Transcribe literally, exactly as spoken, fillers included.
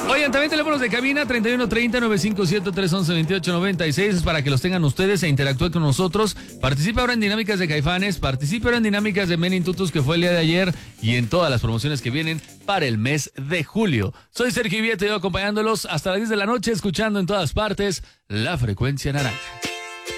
Oigan, también teléfonos de cabina treinta y uno treinta, novecientos cincuenta y siete, trescientos once, veintiocho noventa y seis, es para que los tengan ustedes e interactúen con nosotros. Participe ahora en Dinámicas de Caifanes, participe ahora en Dinámicas de Men in Tutus, que fue el día de ayer, y en todas las promociones que vienen para el mes de julio. Soy Sergio Vieto, yo acompañándolos hasta las diez de la noche, escuchando en todas partes La Frecuencia Naranja.